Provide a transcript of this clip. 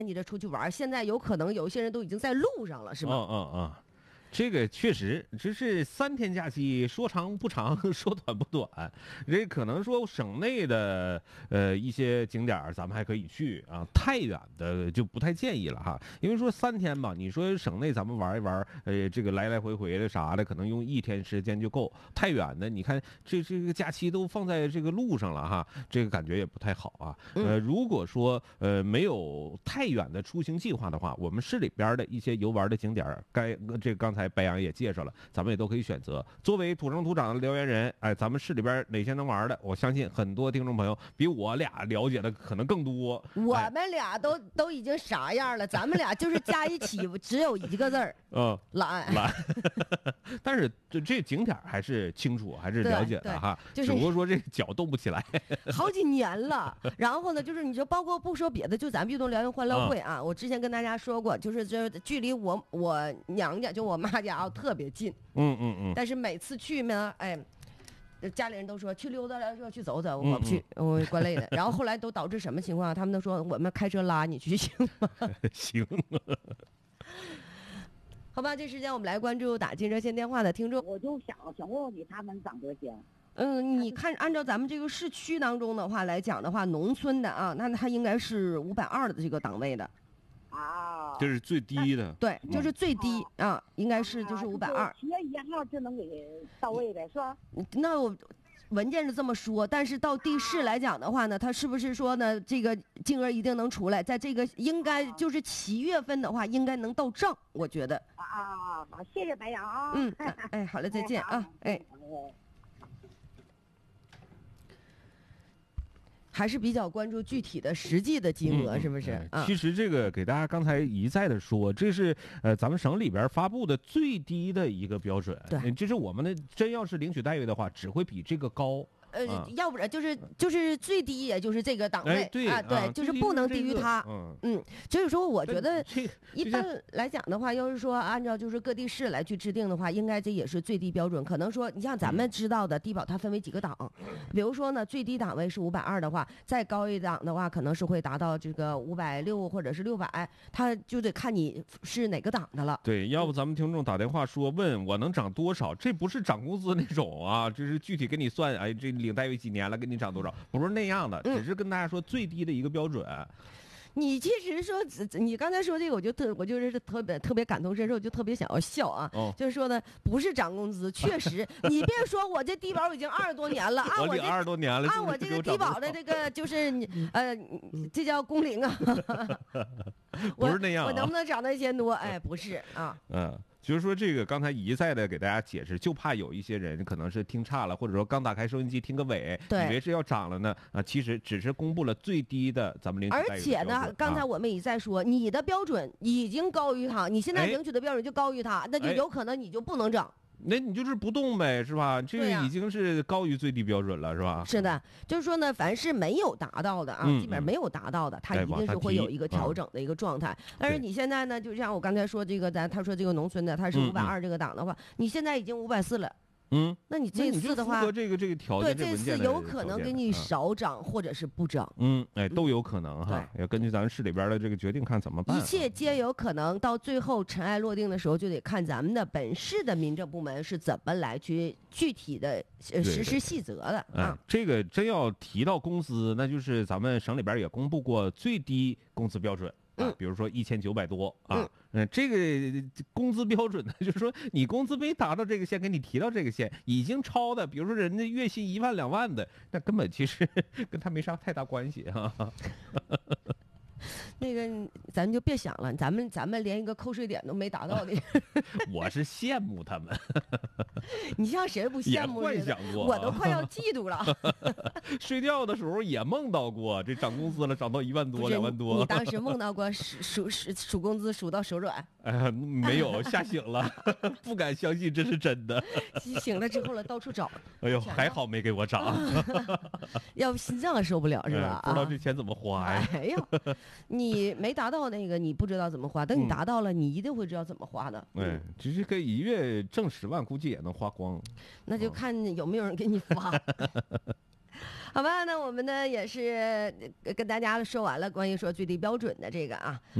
你这出去玩，现在有可能有些人都已经在路上了，是吗？ 这个确实，这是3天假期，说长不长，说短不短。这可能说省内的一些景点咱们还可以去啊，太远的就不太建议了哈。因为说3天吧，你说省内咱们玩一玩，这个来来回回的啥的，可能用1天时间就够。太远的，你看这个假期都放在这个路上了哈，这个感觉也不太好啊。如果说没有太远的出行计划的话，我们市里边的一些游玩的景点，刚才白杨也介绍了，咱们也都可以选择。作为土生土长的辽源人，咱们市里边哪些能玩的，我相信很多听众朋友比我俩了解的可能更多。 我们俩都已经啥样了？咱们俩就是加一起只有一个字儿，懒。 但是这景点还是清楚，还是了解的哈， 就是只不过说这脚动不起来。 好几年了，然后呢，就是你说，包括不说别的，就咱们运动辽源欢乐会啊，我之前跟大家说过，就是这距离我娘家就我妈家特别近，但是每次去呢，家里人都说去溜达了，说去走走，我不去，我怪累的。然后后来都导致什么情况？他们都说我们开车拉你去行吗？ 行。 好吧，这时间我们来关注打进热线电话的听众。 我就想问问你，他们涨多少？ 你看，按照咱们这个市区当中的话来讲的话，农村的啊，那它应该是520的这个档位的。 这是最低的。 对，就是最低啊，应该是就是520。7 月1号就能给到位的是吧？ 那我文件是这么说，但是到地市来讲的话呢，它是不是说呢，这个金额一定能出来？在这个应该就是7月份的话，应该能到账，我觉得。 好，谢谢白杨啊。 好嘞，再见啊，还是比较关注具体的实际的金额，是不是？ 其实这个给大家刚才一再的说，这是咱们省里边发布的最低的一个标准。 对， 这是我们的真要是领取待遇的话，只会比这个高。 要不然就是最低，也就是这个档位。 对， 就是不能低于它。所以说我觉得一般来讲的话，要是说按照就是各地市来去制定的话，应该这也是最低标准。可能说你像咱们知道的低保，它分为几个档，比如说呢，最低档位是520的话，再高一档的话，可能是会达到这个560或者是600，它就得看你是哪个档的了。 对，要不咱们听众打电话说问我能涨多少，这不是涨工资那种啊，这是具体给你算，这领待遇几年了，给你涨多少，不是那样的，只是跟大家说最低的一个标准。 你其实说，你刚才说这个，我就是特别感同身受，就特别想要笑啊。就是说呢，不是涨工资，确实，你别说我这低保已经20多年了， 我领20多年了， 按我这个低保的这个就是这叫工龄啊。 不是那样， 我能不能涨到1000多？不是啊。 就是说这个刚才一再的给大家解释，就怕有一些人可能是听差了，或者说刚打开收音机听个尾，以为是要涨了呢其实只是公布了最低的咱们领取待遇的标准。 而且呢，刚才我们也在说，你的标准已经高于他，你现在领取的标准就高于他，那就有可能你就不能涨。 那你就是不动呗，是吧？这个已经是高于最低标准了，是吧？ 是的，就是说呢，凡是没有达到的基本上没有达到的，它一定是会有一个调整的一个状态。但是你现在呢，就像我刚才说这个，他说这个农村的，他是520这个档的话，你现在已经540了。那你这次的话， 这个条件， 对，这次有可能给你少涨或者是不涨， 都有可能哈，要根据咱们市里边的这个决定看怎么办。 一切皆有可能，到最后尘埃落定的时候，就得看咱们的本市的民政部门是怎么来去具体的实施细则的这个真要提到工资，那就是咱们省里边也公布过最低工资标准。比如说1900多这个工资标准呢，就是说你工资没达到这个线，给你提到这个线，已经超的，比如说人家月薪1万2万的，那根本其实跟他没啥太大关系那个咱就别想了，咱们连一个扣税点都没达到的。 我是羡慕他们。 你像谁不羡慕？ 也幻想过， 我都快要嫉妒了。 睡觉的时候也梦到过，这涨工资了，涨到1万多、2万多。 你当时梦到过数工资数到手软？ 没有，吓醒了，不敢相信这是真的。 醒了之后了，到处找。 哎呦，还好没给我涨， 要不心脏受不了是吧？ 不知道这钱怎么花呀？ 哎呦，你没达到那个，你不知道怎么花；等你达到了，你一定会知道怎么花的。 只是可以1月挣10万，估计也能花光。 那就看有没有人给你发。 好吧，那我们呢也是跟大家说完了关于说最低标准的这个啊。